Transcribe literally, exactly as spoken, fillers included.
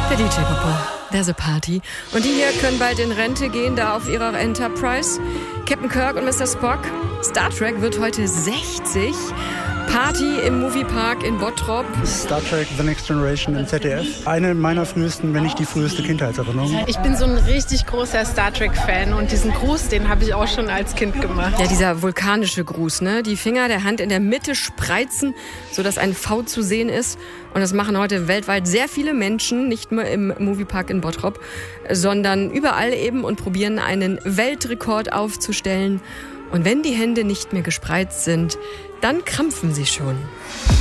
Der D J Popo, there's a party. Und die hier können bald in Rente gehen, da auf ihrer Enterprise. Captain Kirk und Mister Spock. Star Trek wird heute sechzig. Party im Moviepark in Bottrop. Star Trek The Next Generation im Z D F. Eine meiner frühesten, wenn nicht die früheste Kindheitserinnerung. Ich bin so ein richtig großer Star Trek-Fan und diesen Gruß, den habe ich auch schon als Kind gemacht. Ja, dieser vulkanische Gruß, ne? Die Finger der Hand in der Mitte spreizen, sodass ein V zu sehen ist. Und das machen heute weltweit sehr viele Menschen, nicht nur im Moviepark in Bottrop, sondern überall eben und probieren einen Weltrekord aufzustellen. Und wenn die Hände nicht mehr gespreizt sind, dann krampfen sie schon.